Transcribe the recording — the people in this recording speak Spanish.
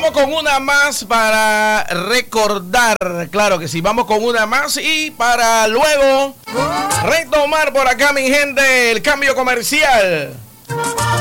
Vamos con una más para recordar. Claro que sí, vamos con una más y para luego retomar por acá, mi gente, el cambio comercial.